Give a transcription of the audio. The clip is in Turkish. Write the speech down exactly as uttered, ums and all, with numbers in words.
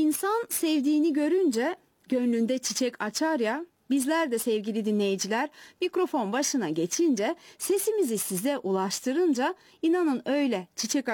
İnsan sevdiğini görünce gönlünde çiçek açar ya, bizler de sevgili dinleyiciler mikrofon başına geçince, sesimizi size ulaştırınca inanın öyle çiçek